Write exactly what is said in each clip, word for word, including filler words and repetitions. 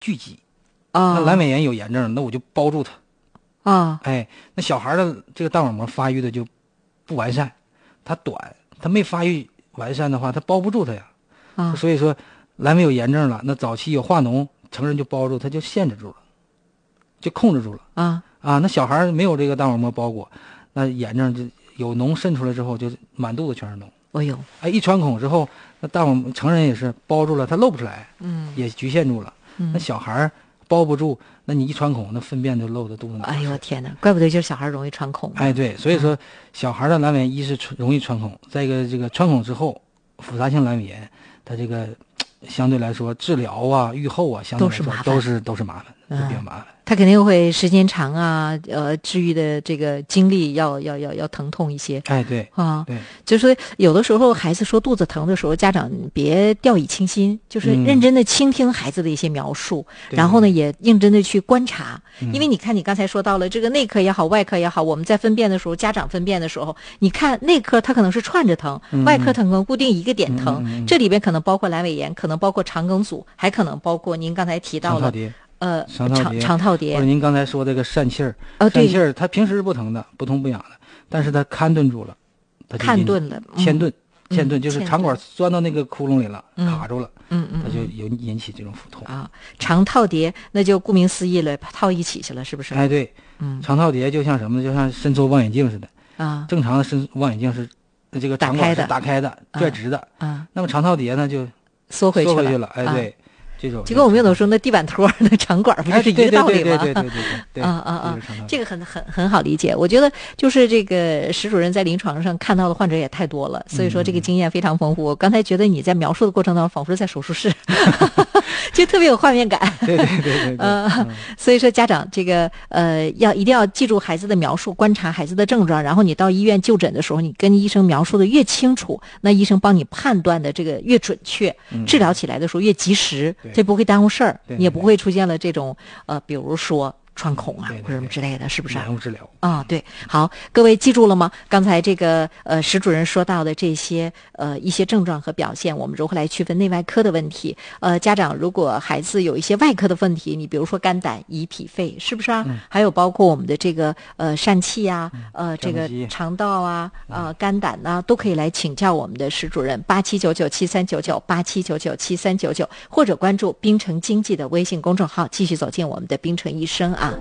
聚集。 啊， 那阑尾炎有炎症，那我就包住它。 啊， 哎，那小孩的这个大网膜发育的就不完善，它短，它没发育完善的话，它包不住它呀。 啊， 所以说阑尾有炎症了，那早期有化脓，成人就包住，它就限制住了，就控制住了。 啊啊，那小孩没有这个大网膜包裹，那炎症就有脓渗出来之后，就满肚子全是脓。 哦呦， 哎，一穿孔之后，那大网成人也是包住了，它露不出来， 嗯， 也局限住了。 嗯， 那小孩包不住，那你一穿孔，那粪便就漏到肚子里。 哎呦天哪，怪不得就是小孩容易穿孔。 哎，对，所以说、嗯、小孩的阑尾炎一是容易穿孔，再一个这个穿孔之后，复杂性阑尾炎，它这个相对来说治疗啊、愈后啊，相对来说都是都是麻烦，都是比较麻烦。 它肯定会时间长啊，呃，治愈的这个经历要要要要疼痛一些。 哎，对啊， 对， 就是说有的时候孩子说肚子疼的时候，家长别掉以轻心，就是认真的倾听孩子的一些描述，嗯、然后呢也认真的去观察， 嗯、 因为你看你刚才说到了这个内科也好，外科也好，我们在分辨的时候，家长分辨的时候，你看内科它可能是串着疼， 嗯、 外科它可能固定一个点疼， 嗯、 这里边可能包括阑尾炎，可能包括肠梗阻，还可能包括您刚才提到了。呃， 肠套肠套叠， 或者您刚才说这个疝气儿， 哦，对， 疝气儿它平时是不疼的，不痛不痒的，但是它看顿住了，它就看顿了， 牵顿，牵顿、 嗯、 就是肠管钻到那个窟窿里了， 嗯、 卡住了， 嗯嗯， 它就有引起这种腹痛啊。肠套叠那就顾名思义了，套一起去了，是不是？ 哎，对， 嗯， 肠套叠就像什么呢？就像伸缩望远镜似的啊。 正常的伸望远镜是这个肠管是打开的、拽直的， 啊， 那么肠套叠呢就缩回去了， 缩回去了，哎，对。 啊这种结果我们有的说那地板托那肠管不就是一个道理吗？ 对对对对对对， 啊啊啊！这个很很很好理解。我觉得就是这个石主任在临床上看到的患者也太多了，所以说这个经验非常丰富。我刚才觉得你在描述的过程当中，仿佛是在手术室，就特别有画面感。 对对对对对。 呃，所以说家长这个呃要一定要记住孩子的描述，观察孩子的症状，然后你到医院就诊的时候，你跟医生描述的越清楚，那医生帮你判断的这个越准确，治疗起来的时候越及时。这不会耽误事儿，你也不会出现了这种呃，比如说穿孔啊或者什么之类的，是不是？ 延误治疗啊，对。好，各位记住了吗？刚才这个呃石主任说到的这些呃一些症状和表现，我们如何来区分内外科的问题？呃，家长如果孩子有一些外科的问题，你比如说肝胆胰脾肺，是不是啊？ 嗯、 还有包括我们的这个呃疝气啊，呃这个嗯、 肠道啊，呃肝胆呐、啊，都可以来请教我们的石主任，八七九九七三九九八七九九七三九九，或者关注冰城经济的微信公众号，继续走进我们的冰城医生啊。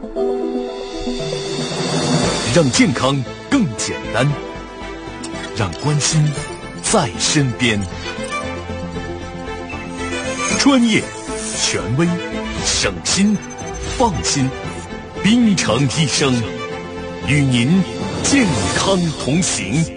让健康更简单，让关心在身边。专业、权威、省心、放心，冰城医生与您健康同行。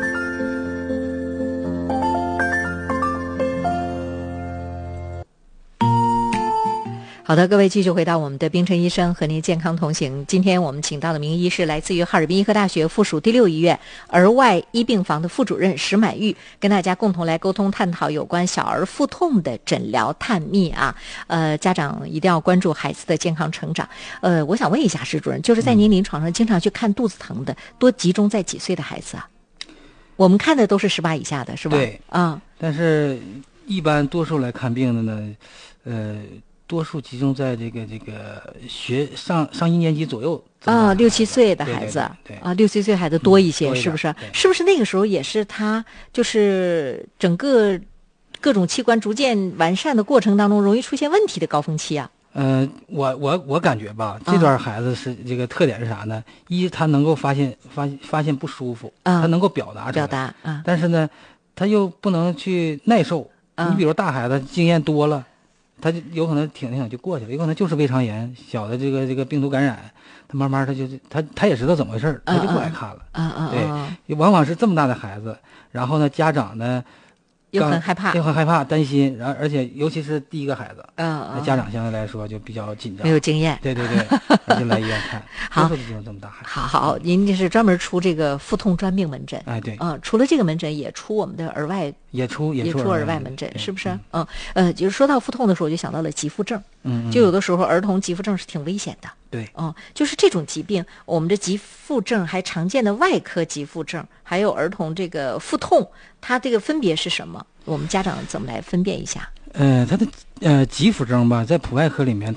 好的，各位继续回到我们的冰城医生和您健康同行。今天我们请到的名医是来自于哈尔滨医科大学附属第六医院儿外医病房的副主任石满玉，跟大家共同来沟通探讨有关小儿腹痛的诊疗探秘啊。呃，家长一定要关注孩子的健康成长。呃，我想问一下石主任，就是在您临床上经常去看肚子疼的，多集中在几岁的孩子啊？我们看的都是十八以下的，是吧？ 对， 啊、嗯， 但是一般多数来看病的呢，呃。多数集中在这个这个学上上一年级左右啊，六七岁的孩子， 对对对啊，六七岁孩子多一些， 嗯、 是不是？是不是那个时候也是他就是整个各种器官逐渐完善的过程当中容易出现问题的高峰期啊？ 嗯、呃，我我我感觉吧，这段孩子是、啊、这个特点是啥呢？一，他能够发现发发现不舒服， 啊、 他能够表达表达啊， 但是呢，他又不能去耐受。 啊、 你比如大孩子经验多了。他就有可能挺挺就过去了，有可能就是胃肠炎小的这个这个病毒感染，他慢慢他就他他也知道怎么回事，他就不来看了。 啊啊对，往往是这么大的孩子，然后呢，家长呢又很害怕， 又很害怕担心，然后而且尤其是第一个孩子， 嗯嗯，家长相对来说就比较紧张， 没有经验。 对对对，就来医院看。 好， 多数就这么大孩子。 好好，您这是专门出这个腹痛专病门诊。 哎，对。 嗯，除了这个门诊，也出我们的儿外。 也出也出儿外门诊，是不是？ 嗯， 嗯呃，就是说到腹痛的时候，我就想到了急腹症。 嗯， 就有的时候儿童急腹症是挺危险的。 对， 嗯，就是这种疾病，我们的急腹症还常见的外科急腹症，还有儿童这个腹痛，它这个分别是什么？我们家长怎么来分辨一下？ 呃，它的呃急腹症吧，在普外科里面